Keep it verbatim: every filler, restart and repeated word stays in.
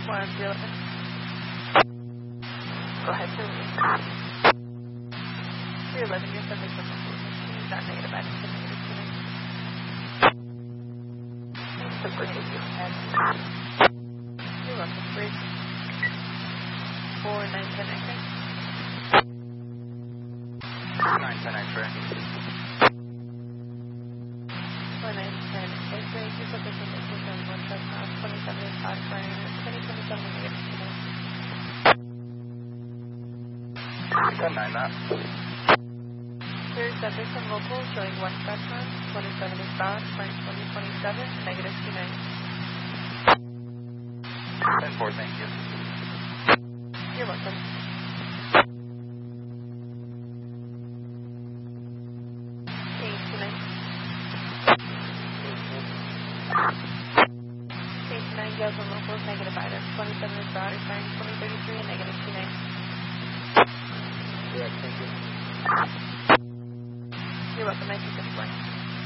one zero. Go ahead, two. three eleven, your subject from he's not negative item, so negative two nine. Super, thank you. You're welcome, bridge. four nine ten X-ray. nine ten X-ray. four nine ten X-ray, your subject from one seven twenty-seven is five nine, twenty twenty-seven negative two nine. ten nine that. Clear subject from local showing one Spectrum, twenty-seven is bound, flight twenty twenty-seven, negative two nine. ten four, thank you. You're welcome. Change two nine. Change two nine, Gales from locals, negative item, twenty-seven is bound, requiring twenty thirty-three and negative two nine. Correct, thank you. You're welcome, nineteen fifty-one.